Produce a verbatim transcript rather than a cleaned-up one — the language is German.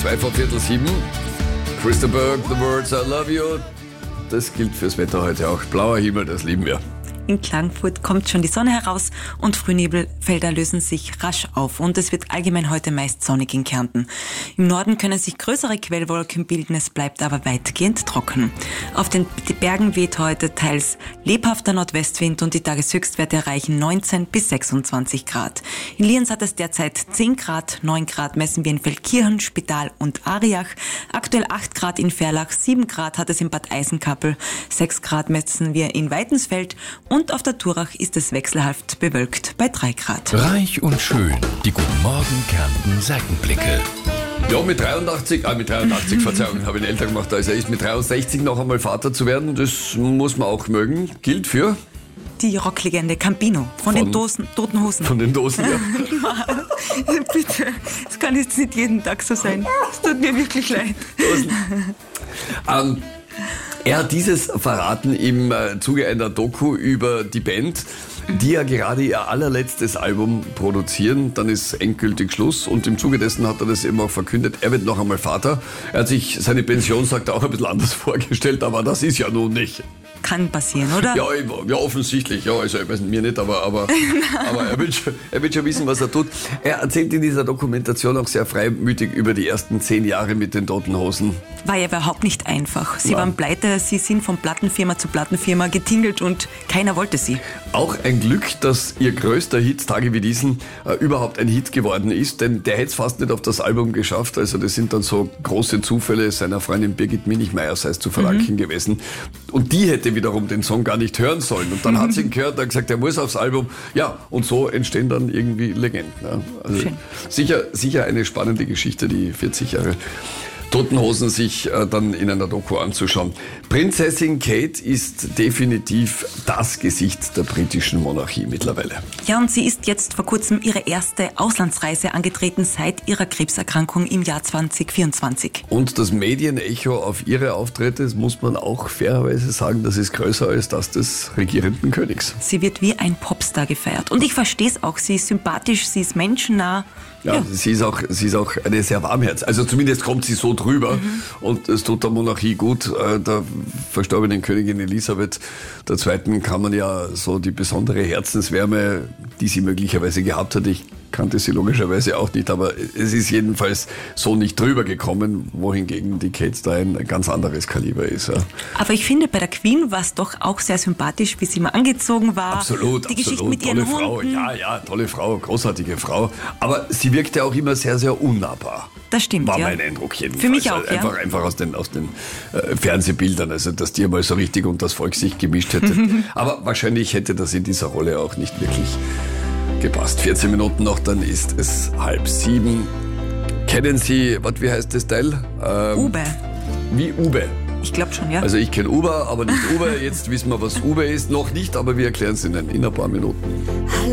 Zwei vor Viertel sieben. Krista Berg, The Words I Love You. Das gilt fürs Wetter heute auch. Blauer Himmel, das lieben wir. In Klagenfurt kommt schon die Sonne heraus und Frühnebelfelder lösen sich rasch auf und es wird allgemein heute meist sonnig in Kärnten. Im Norden können sich größere Quellwolken bilden, es bleibt aber weitgehend trocken. Auf den Bergen weht heute teils lebhafter Nordwestwind und die Tageshöchstwerte erreichen neunzehn bis sechsundzwanzig Grad. In Lienz hat es derzeit zehn Grad, neun Grad messen wir in Feldkirchen, Spital und Ariach, aktuell acht Grad in Verlach, sieben Grad hat es in Bad Eisenkappel, sechs Grad messen wir in Weitensfeld und Und auf der Turach ist es wechselhaft bewölkt bei drei Grad. Reich und schön, die Guten Morgen Kärnten Seitenblicke. Ja, mit dreiundachtzig, ah, mit dreiundachtzig, Verzeihung, habe ich einen älter gemacht als er ist, mit dreiundsechzig noch einmal Vater zu werden, das muss man auch mögen. Gilt für? Die Rocklegende Campino von, von den Dosen, Toten Hosen. Von den Dosen, ja. Bitte, das kann jetzt nicht jeden Tag so sein. Es tut mir wirklich leid. ähm, Er hat dieses verraten im Zuge einer Doku über die Band, die ja gerade ihr allerletztes Album produzieren. Dann ist endgültig Schluss und im Zuge dessen hat er das eben auch verkündet. Er wird noch einmal Vater. Er hat sich seine Pension, sagt er, auch ein bisschen anders vorgestellt, aber das ist ja nun nicht. Kann passieren, oder? Ja, ja, offensichtlich. Ja, also ich weiß nicht, mir nicht, aber, aber, aber er, wird schon, er wird schon wissen, was er tut. Er erzählt in dieser Dokumentation auch sehr freimütig über die ersten zehn Jahre mit den Toten Hosen. War ja überhaupt nicht einfach. Sie Ja. waren pleite, sie sind von Plattenfirma zu Plattenfirma getingelt und keiner wollte sie. Auch ein Glück, dass ihr größter Hit, Tage wie diesen, äh, überhaupt ein Hit geworden ist, denn der hätte es fast nicht auf das Album geschafft. Also das sind dann so große Zufälle seiner Freundin Birgit Minichmeier sei es zu verdanken mhm. gewesen. Und die hätte wiederum den Song gar nicht hören sollen. Und dann hat sie ihn gehört und hat gesagt, er muss aufs Album. Ja, und so entstehen dann irgendwie Legenden. Ja. Also Schön. sicher, sicher eine spannende Geschichte, die vierzig Jahre Toten Hosen sich äh, dann in einer Doku anzuschauen. Prinzessin Kate ist definitiv das Gesicht der britischen Monarchie mittlerweile. Ja, und sie ist jetzt vor kurzem ihre erste Auslandsreise angetreten seit ihrer Krebserkrankung im Jahr zwanzig vierundzwanzig. Und das Medienecho auf ihre Auftritte, das muss man auch fairerweise sagen, das ist größer als das des regierenden Königs. Sie wird wie ein Popstar gefeiert. Und ich verstehe es auch, sie ist sympathisch, sie ist menschennah. Ja, ja. Sie ist auch, sie ist auch eine sehr warmherzige. Also zumindest kommt sie so drüber. Mhm. Und es tut der Monarchie gut. Der verstorbenen Königin Elisabeth der Zweiten kann man ja so die besondere Herzenswärme, die sie möglicherweise gehabt hat, ich kannte sie logischerweise auch nicht, aber es ist jedenfalls so nicht drüber gekommen, wohingegen die Kate da ein ganz anderes Kaliber ist. Ja. Aber ich finde, bei der Queen war es doch auch sehr sympathisch, wie sie mal angezogen war. Absolut, die Geschichte absolut. mit Tolle ihren Frau, Hunden. ja, ja, tolle Frau, großartige Frau. Aber sie wirkte auch immer sehr, sehr unnahbar. Das stimmt, War ja. mein Eindruck jedenfalls. Für mich auch, also einfach, ja. Einfach aus den, aus den äh, Fernsehbildern, also dass die mal so richtig unter das Volk sich gemischt hätte. Aber wahrscheinlich hätte das in dieser Rolle auch nicht wirklich gepasst. vierzehn Minuten noch, dann ist es halb sieben. Kennen Sie, was, wie heißt das Teil? Ähm, Ube. Wie Ube. Ich glaube schon, ja. Also ich kenne Uber, aber nicht Uber. Jetzt wissen wir, was Uber ist. Noch nicht, aber wir erklären es Ihnen in ein paar Minuten.